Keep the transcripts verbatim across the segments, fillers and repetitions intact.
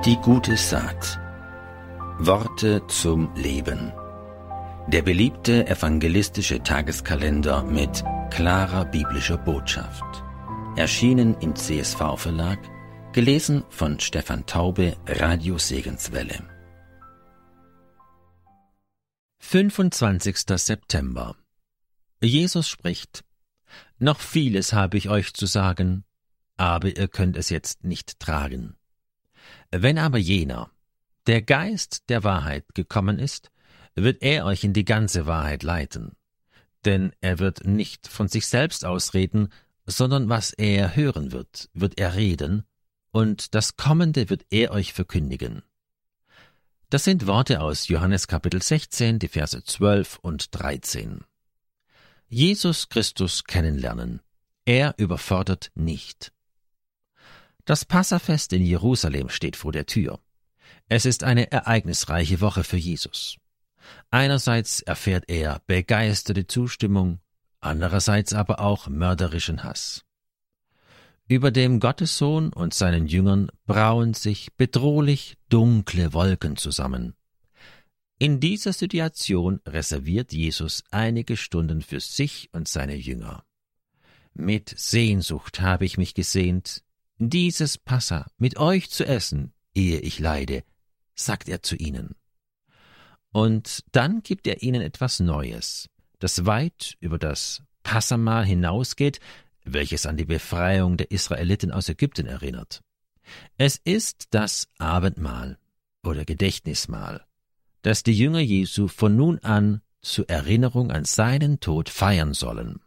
Die gute Saat. Worte zum Leben. Der beliebte evangelistische Tageskalender mit klarer biblischer Botschaft. Erschienen im C S V-Verlag, gelesen von Stefan Taube, Radio Segenswelle. fünfundzwanzigster September. Jesus spricht: Noch vieles habe ich euch zu sagen, aber ihr könnt es jetzt nicht tragen. Wenn aber jener, der Geist der Wahrheit, gekommen ist, wird er euch in die ganze Wahrheit leiten. Denn er wird nicht von sich selbst ausreden, sondern was er hören wird, wird er reden, und das Kommende wird er euch verkündigen. Das sind Worte aus Johannes Kapitel sechzehn, die Verse zwölf und dreizehn. Jesus Christus kennenlernen. Er überfordert nicht. Das Passafest in Jerusalem steht vor der Tür. Es ist eine ereignisreiche Woche für Jesus. Einerseits erfährt er begeisterte Zustimmung, andererseits aber auch mörderischen Hass. Über dem Gottessohn und seinen Jüngern brauen sich bedrohlich dunkle Wolken zusammen. In dieser Situation reserviert Jesus einige Stunden für sich und seine Jünger. Mit Sehnsucht habe ich mich gesehnt, dieses Passa mit euch zu essen, ehe ich leide, sagt er zu ihnen. Und dann gibt er ihnen etwas Neues, das weit über das Passamahl hinausgeht, welches an die Befreiung der Israeliten aus Ägypten erinnert. Es ist das Abendmahl oder Gedächtnismahl, das die Jünger Jesu von nun an zur Erinnerung an seinen Tod feiern sollen.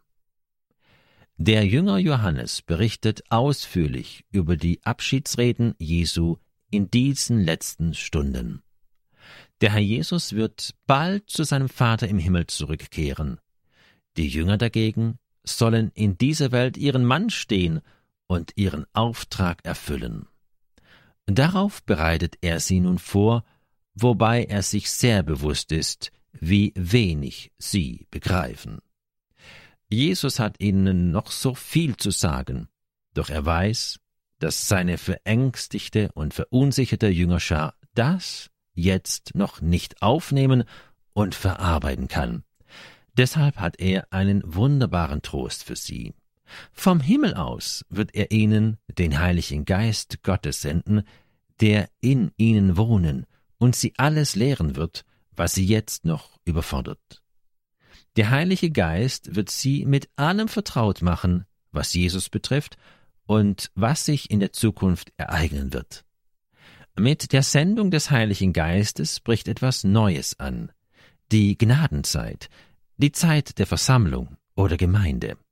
Der Jünger Johannes berichtet ausführlich über die Abschiedsreden Jesu in diesen letzten Stunden. Der Herr Jesus wird bald zu seinem Vater im Himmel zurückkehren. Die Jünger dagegen sollen in dieser Welt ihren Mann stehen und ihren Auftrag erfüllen. Darauf bereitet er sie nun vor, wobei er sich sehr bewusst ist, wie wenig sie begreifen. Jesus hat ihnen noch so viel zu sagen, doch er weiß, dass seine verängstigte und verunsicherte Jüngerschar das jetzt noch nicht aufnehmen und verarbeiten kann. Deshalb hat er einen wunderbaren Trost für sie. Vom Himmel aus wird er ihnen den Heiligen Geist Gottes senden, der in ihnen wohnen und sie alles lehren wird, was sie jetzt noch überfordert. Der Heilige Geist wird sie mit allem vertraut machen, was Jesus betrifft und was sich in der Zukunft ereignen wird. Mit der Sendung des Heiligen Geistes bricht etwas Neues an, die Gnadenzeit, die Zeit der Versammlung oder Gemeinde.